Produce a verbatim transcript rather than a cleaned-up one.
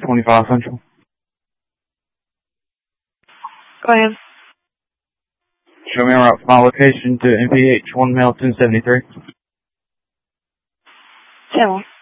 twenty-five Central. Go ahead. Show me around my location to M P H one Mail ten seventy-three. Tell